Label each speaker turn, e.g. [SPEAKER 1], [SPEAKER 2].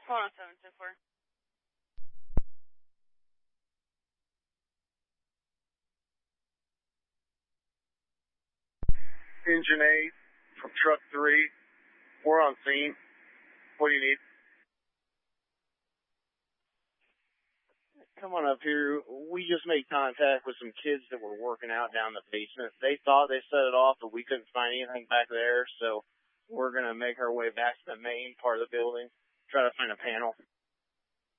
[SPEAKER 1] 40724.
[SPEAKER 2] Engine 8 from truck 3. We're on scene. What do you need? Come on up here. We just made contact with some kids that were working out down the basement. They thought they set it off, but we couldn't find anything back there, so we're going to make our way back to the main part of the building, try to find a panel.